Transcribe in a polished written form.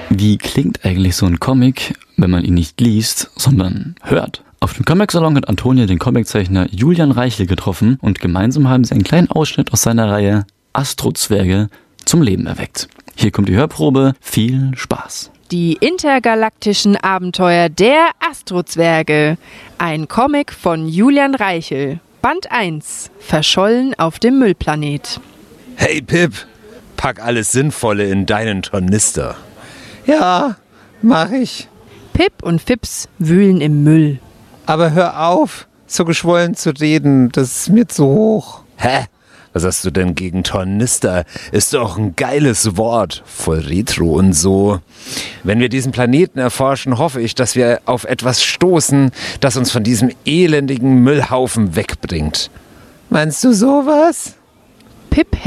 Wie klingt eigentlich so ein Comic, wenn man ihn nicht liest, sondern hört? Auf dem Comic-Salon hat Antonia den Comiczeichner Julian Reichel getroffen und gemeinsam haben sie einen kleinen Ausschnitt aus seiner Reihe Astrozwerge zum Leben erweckt. Hier kommt die Hörprobe. Viel Spaß. Die intergalaktischen Abenteuer der Astrozwerge. Ein Comic von Julian Reichel. Band 1. Verschollen auf dem Müllplanet. Hey Pip, pack alles Sinnvolle in deinen Tornister. Ja, mach ich. Pip und Fips wühlen im Müll. Aber hör auf, so geschwollen zu reden, das ist mir zu hoch. Hä? Was hast du denn gegen Tornister? Ist doch ein geiles Wort, voll Retro und so. Wenn wir diesen Planeten erforschen, hoffe ich, dass wir auf etwas stoßen, das uns von diesem elendigen Müllhaufen wegbringt. Meinst du sowas? Pip